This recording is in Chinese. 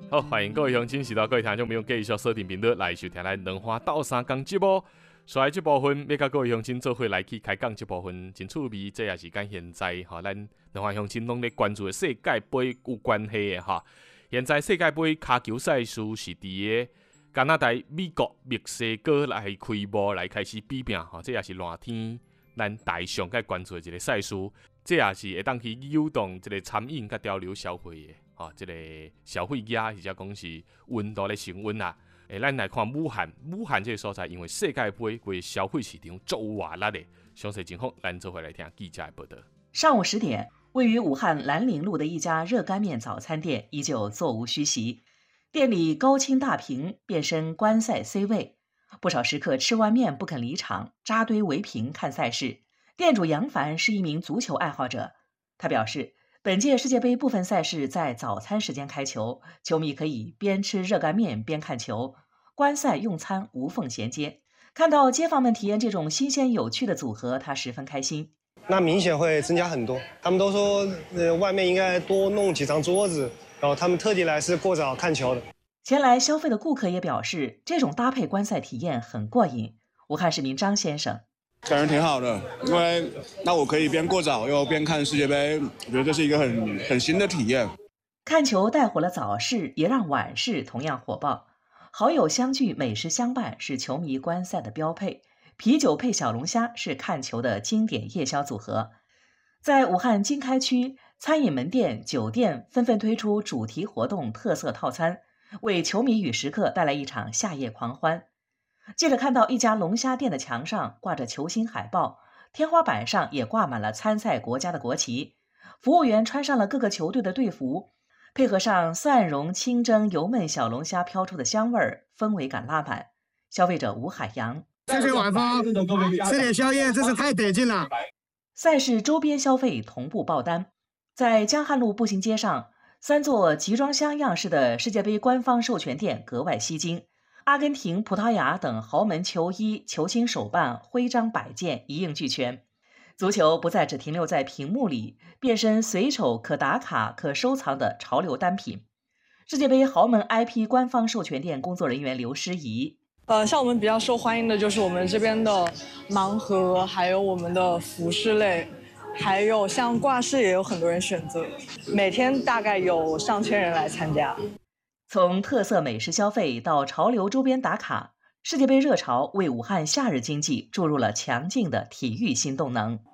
好，欢迎各位乡亲、时代各位听众朋友继续锁定频道来收听咱两花斗三讲节目。所以这部分要甲各位乡亲做伙来去开讲，这部分真趣味，这也是跟现在咱两花乡亲拢咧关注的世界杯有关系的哈。现在世界杯骹球赛事是伫个加拿大、美国、墨西哥来开幕来开始比拼哈，这也是热天咱大上该关注的一个赛事，这也是会当去诱动这个餐饮甲潮流消费的。这个消费额或者讲是温度的升温啊。咱来看武汉这个所在，因为世界杯规消费市场足活力的。详细情况，咱做回来听记者的报道。 上午10点，位于武汉兰陵路的一家热干面早餐店依旧座无虚席，店里高清大屏变身观赛 C 位，不少食客吃完面不肯离场，扎堆围屏看赛事。店主杨凡是一名足球爱好者，他表示，本届世界杯部分赛事在早餐时间开球，球迷可以边吃热干面边看球，观赛用餐无缝衔接。看到街坊们体验这种新鲜有趣的组合，他十分开心。 那明显会增加很多，他们都说，外面应该多弄几张桌子，然后他们特地来是过早看球的。 前来消费的顾客也表示，这种搭配观赛体验很过瘾。武汉市民张先生。 感觉挺好的，因为那我可以边过早又边看世界杯，我觉得这是一个很新的体验。 看球带火了早市，也让晚市同样火爆。好友相聚，美食相伴是球迷观赛的标配，啤酒配小龙虾是看球的经典夜宵组合。在武汉经开区，餐饮门店、酒店纷纷推出主题活动特色套餐，为球迷与食客带来一场夏夜狂欢。记者看到一家龙虾店的墙上挂着球星海报，天花板上也挂满了参赛国家的国旗，服务员穿上了各个球队的队服，配合上蒜蓉清蒸油焖小龙虾飘出的香味儿，氛围感拉满。消费者吴海洋： 谢谢晚风，吃点宵夜真是太得劲了。 赛事周边消费同步爆单，在江汉路步行街上，3座集装箱样式的世界杯官方授权店格外吸睛。阿根廷、葡萄牙等豪门球衣、球星手办、徽章摆件一应俱全。足球不再只停留在屏幕里，变身随手可打卡、可收藏的潮流单品。世界杯豪门 IP 官方授权店工作人员刘诗怡： 像我们比较受欢迎的就是我们这边的盲盒，还有我们的服饰类，还有像挂饰也有很多人选择，每天大概有上千人来参加。 从特色美食消费到潮流周边打卡，世界杯热潮为武汉夏日经济注入了强劲的体育新动能。